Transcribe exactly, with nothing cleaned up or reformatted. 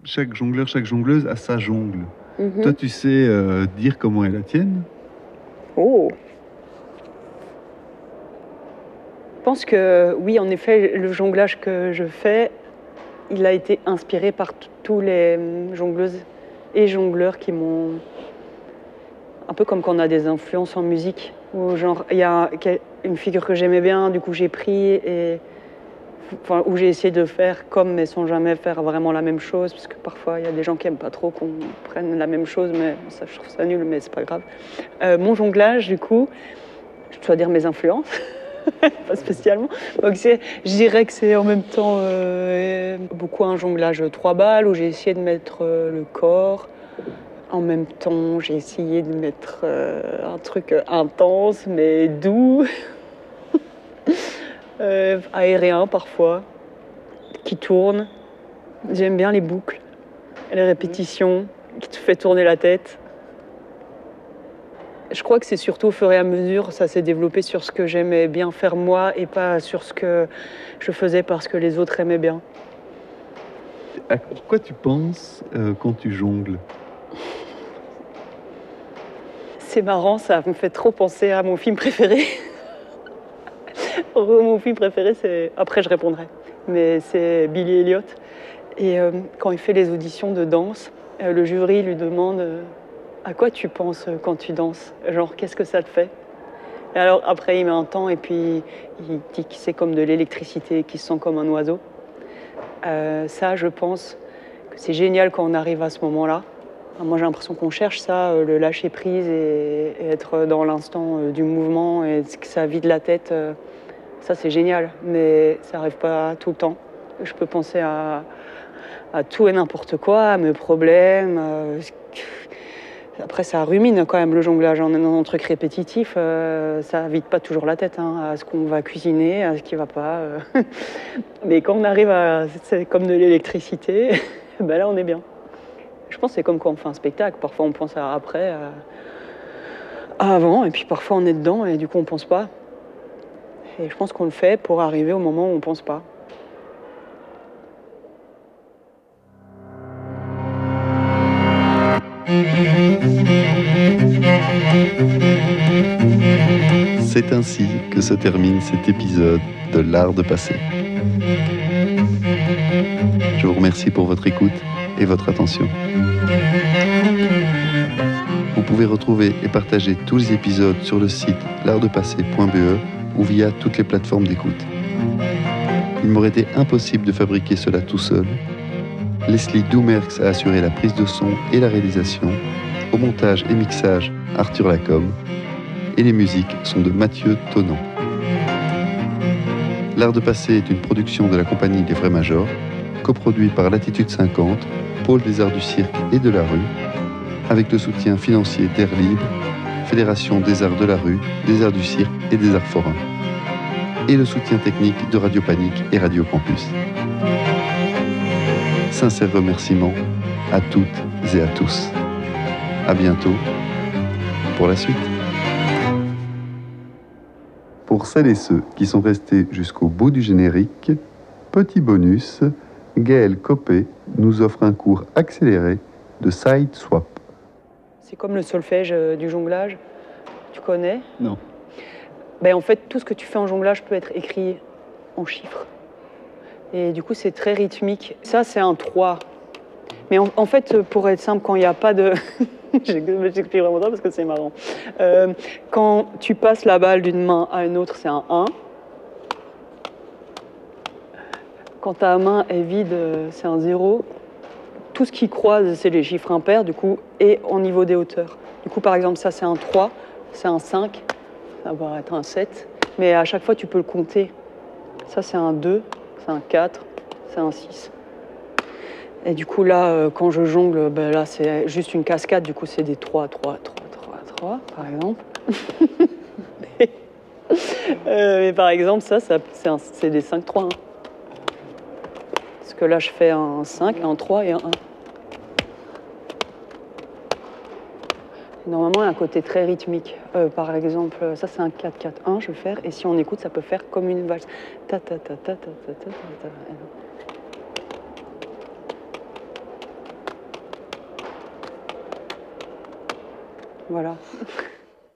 chaque jongleur, chaque jongleuse a sa jongle. Mm-hmm. Toi, tu sais euh, dire comment est la tienne? Oh. Je pense que oui, en effet, le jonglage que je fais, il a été inspiré par tous les jongleuses et jongleurs qui m'ont... Un peu comme quand on a des influences en musique, où genre, il y a une figure que j'aimais bien, du coup j'ai pris et... Enfin, où j'ai essayé de faire comme, mais sans jamais faire vraiment la même chose, parce que parfois il y a des gens qui n'aiment pas trop qu'on prenne la même chose, mais ça, je trouve ça nul, mais c'est pas grave. Euh, mon jonglage, du coup, je dois dire mes influences, pas spécialement. Donc je dirais que c'est en même temps euh, beaucoup un jonglage trois balles, où j'ai essayé de mettre euh, le corps. En même temps, j'ai essayé de mettre euh, un truc intense, mais doux. Euh, aérien parfois, qui tourne. J'aime bien les boucles, les répétitions, qui te fait tourner la tête. Je crois que c'est surtout au fur et à mesure, ça s'est développé sur ce que j'aimais bien faire moi et pas sur ce que je faisais parce que les autres aimaient bien. À quoi tu penses euh, quand tu jongles? C'est marrant, ça me fait trop penser à mon film préféré. Mon film préféré, c'est... Après, je répondrai. Mais c'est Billy Elliot. Et euh, quand il fait les auditions de danse, euh, le jury lui demande euh, à quoi tu penses quand tu danses? Genre, qu'est-ce que ça te fait? Et alors, après, il met un temps et puis il dit que c'est comme de l'électricité, qu'il se sent comme un oiseau. Euh, ça, je pense que c'est génial quand on arrive à ce moment-là. Enfin, moi, j'ai l'impression qu'on cherche ça, euh, le lâcher prise et, et être dans l'instant euh, du mouvement et que ça vide la tête. Euh, ça, c'est génial, mais ça n'arrive pas tout le temps. Je peux penser à, à tout et n'importe quoi, à mes problèmes. Euh, après, ça rumine quand même le jonglage. On est dans un truc répétitif, euh, ça vide pas toujours la tête hein, à ce qu'on va cuisiner, à ce qui va pas. Euh. Mais quand on arrive à... C'est comme de l'électricité, ben là, on est bien. Je pense que c'est comme quand on fait un spectacle. Parfois, on pense à après, à, à avant, et puis parfois, on est dedans et du coup, on pense pas. Et je pense qu'on le fait pour arriver au moment où on pense pas. C'est ainsi que se termine cet épisode de l'art de passer. Je vous remercie pour votre écoute et votre attention. Vous pouvez retrouver et partager tous les épisodes sur le site l'art de passer point b e ou via toutes les plateformes d'écoute. Il m'aurait été impossible de fabriquer cela tout seul. Leslie Doumerx a assuré la prise de son et la réalisation. Au montage et mixage, Arthur Lacombe. Et les musiques sont de Mathieu Tonant. L'art de passer est une production de la compagnie Les Vrais Majors, coproduit par Latitude cinquante, Pôle des Arts du Cirque et de la Rue, avec le soutien financier d'Air Libre, Fédération des Arts de la Rue, des Arts du Cirque et des Arts Forains, et le soutien technique de Radio Panique et Radio Campus. Sincères remerciements à toutes et à tous. À bientôt pour la suite. Pour celles et ceux qui sont restés jusqu'au bout du générique, petit bonus, Gaël Copé nous offre un cours accéléré de side swap. C'est comme le solfège euh, du jonglage. Tu connais? Non. Ben, en fait, tout ce que tu fais en jonglage peut être écrit en chiffres. Et du coup, c'est très rythmique. Ça, c'est un trois. Mais en, en fait, pour être simple, quand il n'y a pas de... J'explique vraiment ça parce que c'est marrant. Euh, quand tu passes la balle d'une main à une autre, c'est un un. Quand ta main est vide, c'est un zéro. Tout ce qui croise, c'est les chiffres impairs, du coup, et au niveau des hauteurs. Du coup, par exemple, ça, c'est un trois, c'est un cinq, ça va être un sept. Mais à chaque fois, tu peux le compter. Ça, c'est un deux, c'est un quatre, c'est un six. Et du coup, là, quand je jongle, ben là, c'est juste une cascade. Du coup, c'est des trois, trois, trois, trois, trois, par exemple. mais, euh, mais par exemple, ça, ça c'est, un, c'est des cinq, trois, un. Parce que là, je fais un cinq, un trois et un un. Normalement, il y a un côté très rythmique. Euh, par exemple, ça, c'est un quatre, quatre, un, je vais faire. Et si on écoute, ça peut faire comme une valse. Ta, ta, ta, ta, ta, ta, ta, ta, ta. Voilà.